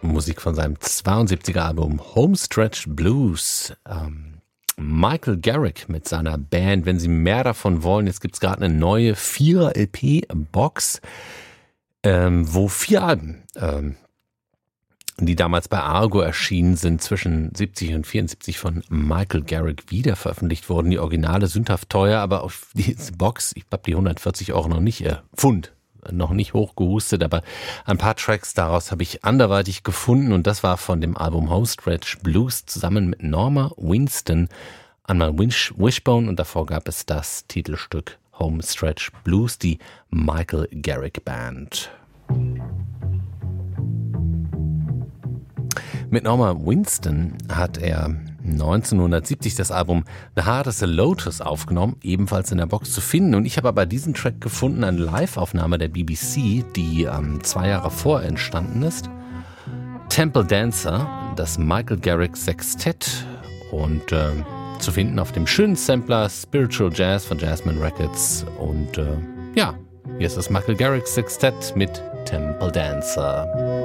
Musik von seinem 72er Album Homestretch Blues. Michael Garrick mit seiner Band. Wenn Sie mehr davon wollen, jetzt gibt es gerade eine neue 4er LP-Box, wo 4 Alben, die damals bei Argo erschienen sind, zwischen 70 und 74 von Michael Garrick wieder veröffentlicht wurden. Die Originale sündhaft teuer, aber auf diese Box, ich habe die 140 € noch nicht noch nicht hochgehustet, aber ein paar Tracks daraus habe ich anderweitig gefunden und das war von dem Album Homestretch Blues zusammen mit Norma Winston, einmal Wishbone und davor gab es das Titelstück Homestretch Blues, die Michael Garrick Band. Mit Norma Winston hat er 1970 das Album The Heart is a Lotus aufgenommen, ebenfalls in der Box zu finden. Und ich habe aber diesen Track gefunden, eine Live-Aufnahme der BBC, die 2 Jahre vorher entstanden ist. Temple Dancer, das Michael Garrick Sextett und zu finden auf dem schönen Sampler Spiritual Jazz von Jazzman Records. Und hier ist das Michael Garrick Sextett mit Temple Dancer.